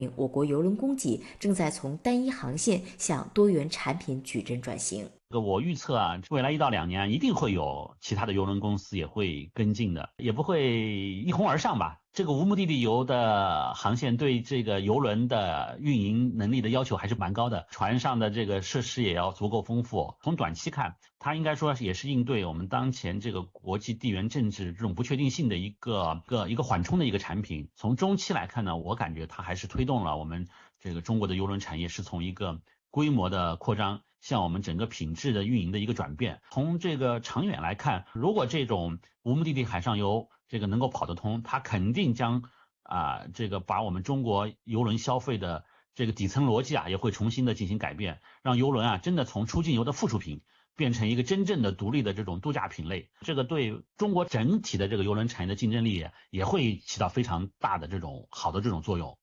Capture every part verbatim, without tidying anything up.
我国邮轮供给正在从单一航线向多元产品矩阵转型。 这个我预测啊，未来一到两年一定会有其他的邮轮公司也会跟进的，也不会一哄而上吧。这个无目的地游的航线对这个邮轮的运营能力的要求还是蛮高的，船上的这个设施也要足够丰富。从短期看，它应该说也是应对我们当前这个国际地缘政治这种不确定性的一个个一个缓冲的一个产品。从中期来看呢，我感觉它还是推动了我们这个中国的邮轮产业是从一个规模的扩张向我们整个品质的运营的一个转变。从这个长远来看，如果这种无目的地海上游这个能够跑得通，它肯定将啊、呃、这个把我们中国邮轮消费的这个底层逻辑啊也会重新的进行改变，让邮轮啊真的从出境游的附属品变成一个真正的独立的这种度假品类。这个对中国整体的这个邮轮产业的竞争力也会起到非常大的这種好的這種作用。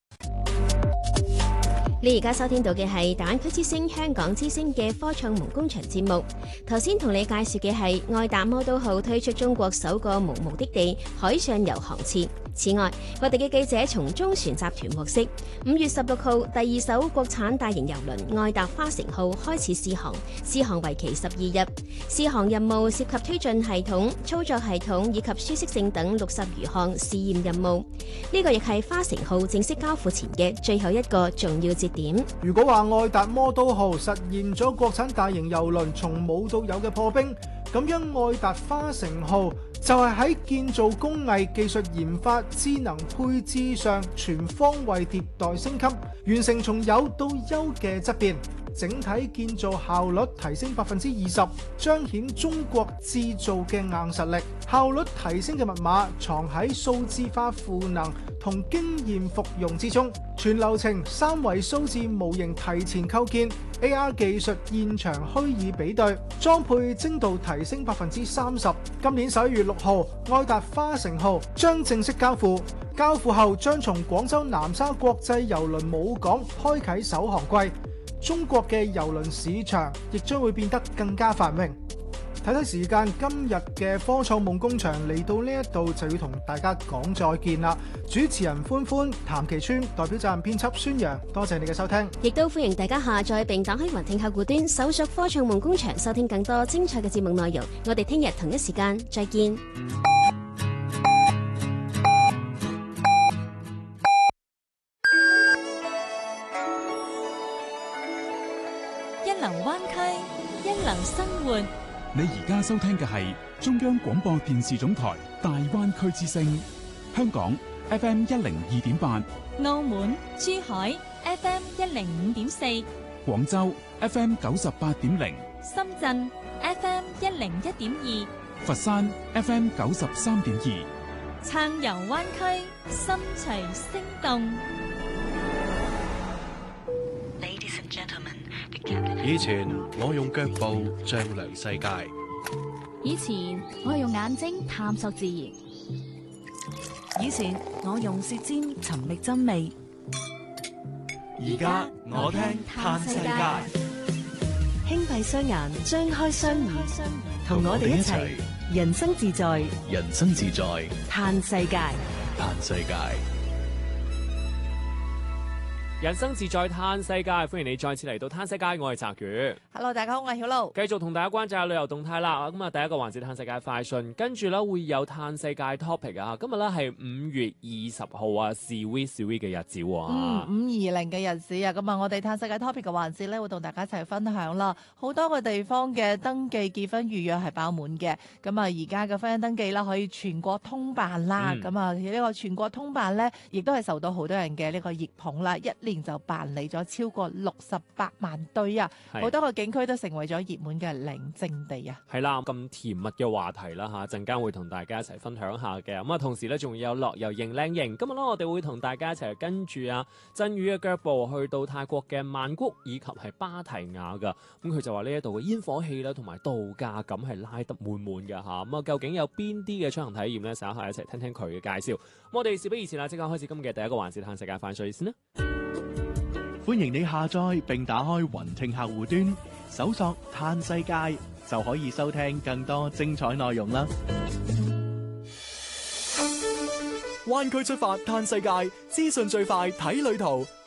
你而家收聽到嘅係大灣區之星香港之星嘅科創夢工場節目。頭先同你介紹嘅係愛達摩都號推出中國首個無目的地海上遊航次。此外，我哋嘅記者從中船集團獲悉，五月十六號第二艘國產大型郵輪愛達花城號開始試航，試航為期十二日。試航任務涉及推進系統、操作系統以及舒適性等六十餘項試驗任務。呢個亦係花城號正式交付前嘅最後一個重要節點。 如果話愛達摩都號實現咗國產大型郵輪從冇到有嘅破冰，咁樣愛達花城號就係喺建造工藝、技術研發、智能配置上全方位迭代升級，完成從有到優嘅質變，整體建造效率提升百分之二十，彰顯中國製造嘅硬實力。效率提升嘅密碼藏喺數字化賦能同經驗復用之中，全流程三維數字模型提前構建 ，A R 技術現場虛擬比對，裝配精度提升百分之三十。今年十一月六號，愛達花城號將正式交付，交付後將從廣州南沙國際郵輪母港開啟首航季，中國嘅郵輪市場亦將會變得更加繁榮。睇睇時間，今日嘅科創夢工場嚟到呢一度就要同大家講再見啦。主持人歡歡、譚其川，代表責任編輯孫陽，多謝你嘅收聽， 亦都歡迎大家下載並打開雲聽客戶端，搜索科創夢工場，收聽更多精彩嘅節目內容。我哋聽日同一時間再見。 一流灣區，一流生活。 你而家收聽嘅係中央廣播電視總台大灣區之聲，香港 F M 一零二點八， 澳門、珠海 F M 一零五點四， 廣州 F M 九十八點零， 深圳 F M 一零一點二， 佛山 F M 九十三點二， 撐遊灣區，心隨聲動。 以前我用腳步丈量世界， 以前我用眼睛探索自然， 以前我用舌尖尋覓真味， 而家我聽嘆世界。 輕閉雙眼，張開雙耳，同我哋一齊人生自在， 人生自在嘆世界， 嘆世界。 人生自在嘆世界，歡迎你再次嚟到嘆世界，我係澤宇。 Hello， 大家好，我係曉露。繼續同大家關注下旅遊動態啦。咁啊，第一個環節嘆世界快訊，跟住咧會有嘆世界 topic 啊。今日咧係五月二十號啊，sweet sweet 嘅日子喎。 嗯，五二零嘅日子啊，咁啊，我哋嘆世界 topic 嘅環節咧，會同大家一齊分享啦。好多個地方嘅登記結婚預約係爆滿嘅。咁啊，而家嘅婚姻登記啦，可以全國通辦啦。咁、嗯、啊，呢、這個全國通辦咧，亦都係受到好多人嘅呢個熱捧啦。一年就辦理咗超過六十八萬對啊！好多個景區都成為咗熱門嘅領證地啊！ 係啦，咁甜蜜嘅話題啦嚇，陣間會同大家一齊分享下嘅。咁啊，同時咧仲有樂遊認靚型。今日咧，我哋會同大家一齊跟住啊振宇嘅腳步去到泰國嘅曼谷以及係芭提雅㗎。咁佢就話呢一度嘅煙火氣啦，同埋度假感係拉得滿滿嘅嚇。咁啊，究竟有邊啲嘅出行體驗咧？稍後一齊聽聽佢嘅介紹。咁我哋事不宜遲啦，即刻開始今日嘅第一個環節，嘆世界快訊先啦。 歡迎你下載並打開雲聽客戶端，搜索嘆世界就可以收聽更多精彩內容啦。 灣區出發嘆世界，資訊最快睇旅途，